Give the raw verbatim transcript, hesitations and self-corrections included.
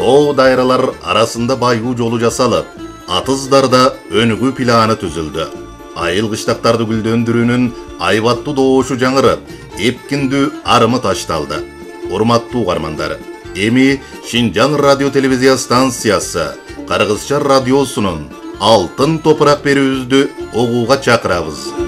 Too dайралар arasında baygı jolu jasalып, atızdarda önügü planı tüzüldü. Ayıl kışlaktарды güldöndürünün aybatlı doğuşu жаңырып, епкінді арымы ташталды. Урматтуу угармандар, эми Шинжаң радио телевизия станциясы Кыргызча радиосунун алтын топурак берүүбүздү угууга чакырабыз.